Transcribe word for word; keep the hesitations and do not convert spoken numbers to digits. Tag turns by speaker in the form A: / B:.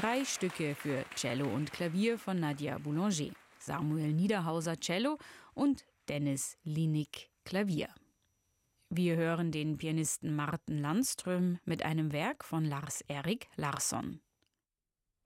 A: Drei Stücke für Cello und Klavier von Nadia Boulanger, Samuel Niederhauser Cello und Dennis Linick Klavier. Wir hören den Pianisten Marten Landström mit einem Werk von Lars Erik Larsson.